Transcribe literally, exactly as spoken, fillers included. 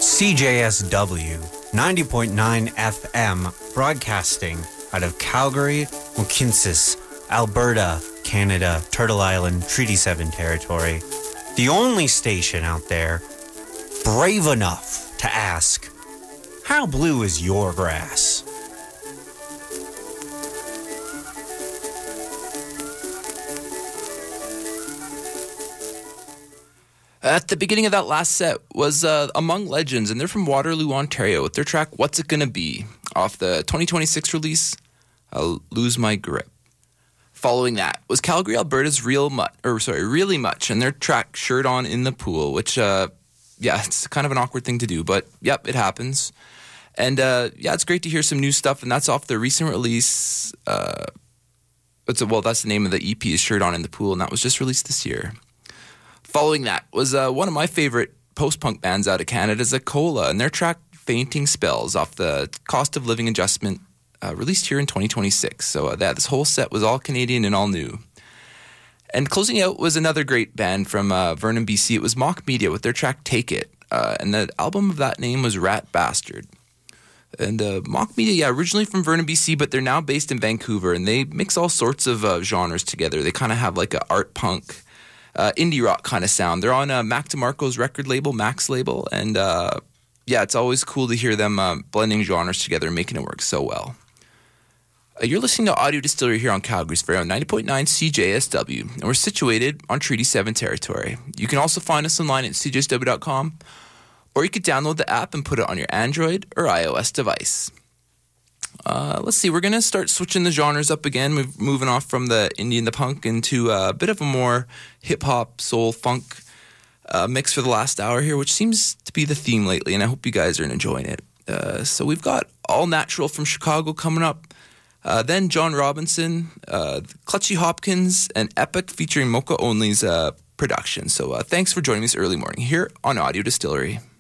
C J S W ninety point nine F M, broadcasting out of Calgary, Mohkinstsis, Alberta, Canada, Turtle Island, Treaty seven territory. The only station out there brave enough to ask, how blue is your grass? At the beginning of that last set was uh, Among Legends, and they're from Waterloo, Ontario, with their track What's It Gonna Be, off the twenty twenty-six release, I'll Lose My Grip. Following that was Calgary, Alberta's Real Much, or sorry, Really Much, and their track Shirt On in the Pool, which, uh, yeah, it's kind of an awkward thing to do, but yep, it happens. And uh, yeah, it's great to hear some new stuff, and that's off the recent release. Uh, it's a, well, that's the name of the E P, is Shirt On in the Pool, and that was just released this year. Following that was uh, one of my favorite post-punk bands out of Canada, Zakola, and their track Fainting Spells off the Cost of Living Adjustment, uh, released here in twenty twenty-six. So uh, that this whole set was all Canadian and all new. And closing out was another great band from uh, Vernon, B C. It was Mock Media with their track Take It, uh, and the album of that name was Rat Bastard. And uh, Mock Media, yeah, originally from Vernon, B C, but they're now based in Vancouver, and they mix all sorts of uh, genres together. They kind of have like a art punk, Uh, indie rock kind of sound. They're on uh, Mac DeMarco's record label, Mac's label, and uh, yeah, it's always cool to hear them uh, blending genres together and making it work so well. Uh, you're listening to Audio Distillery here on Calgary's very own ninety point nine C J S W, and we're situated on Treaty seven territory. You can also find us online at C J S W dot com, or you could download the app and put it on your Android or iOS device. Uh, let's see, we're going to start switching the genres up again, move, moving off from the indie and the punk into a bit of a more hip-hop, soul, funk uh, mix for the last hour here, which seems to be the theme lately, and I hope you guys are enjoying it. Uh, so we've got All Natural from Chicago coming up, uh, then John Robinson, uh, Clutchy Hopkins, and Epic featuring Mocha Only's uh, production. So uh, thanks for joining me this early morning here on Audio Distillery.